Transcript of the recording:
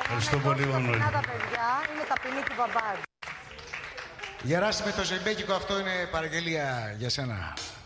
Ευχαριστώ πολύ, Μανώλη. Τα παιδιά είναι ταπεινοί και μπαμπάδες. Γεράσιμε, το ζεμπέκικο αυτό είναι παραγγελία για σένα.